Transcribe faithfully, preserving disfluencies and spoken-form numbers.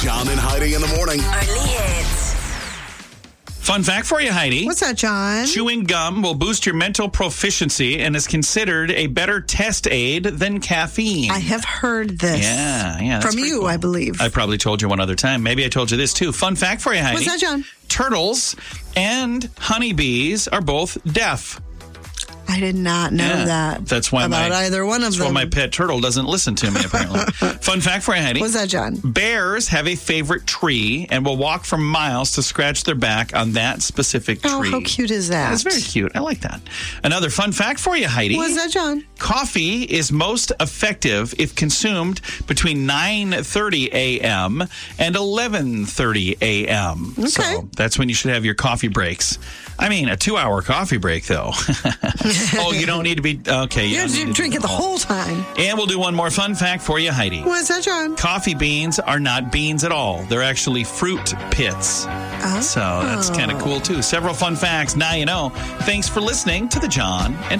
John and Heidi in the morning. Only hits. Fun fact for you, Heidi. What's that, John? Chewing gum will boost your mental proficiency and is considered a better test aid than caffeine. I have heard this. Yeah, yeah. that's From pretty you, cool. I believe. I probably told you one other time. Maybe I told you this too. Fun fact for you, Heidi. What's that, John? Turtles and honeybees are both deaf. I did not know Yeah, that. That's why about my, either one of that's them. why my pet turtle doesn't listen to me, apparently. Fun fact for you, Heidi. What's that, John? Bears have a favorite tree and will walk for miles to scratch their back on that specific tree. Oh, how cute is that? That's very cute. I like that. Another fun fact for you, Heidi. What's that, John? Coffee is most effective if consumed between nine thirty a.m. and eleven thirty a.m. Okay. So that's when you should have your coffee breaks. I mean, a two-hour coffee break, though. Oh, you don't need to be... Okay. You don't have need to do drink it the all. whole time. And we'll do one more fun fact for you, Heidi. What's that, John? Coffee beans are not beans at all. They're actually fruit pits. Oh. So that's kind of cool, too. Several fun facts. Now you know. Thanks for listening to the John and